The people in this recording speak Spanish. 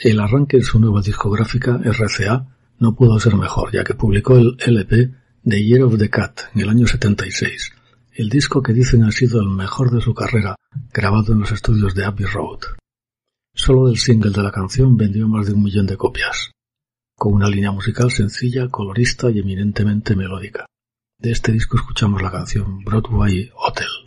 El arranque en su nueva discográfica RCA no pudo ser mejor, ya que publicó el LP The Year of the Cat en el año 76, el disco que dicen ha sido el mejor de su carrera, grabado en los estudios de Abbey Road. Solo del single de la canción vendió más de 1 millón de copias, con una línea musical sencilla, colorista y eminentemente melódica. De este disco escuchamos la canción Broadway Hotel.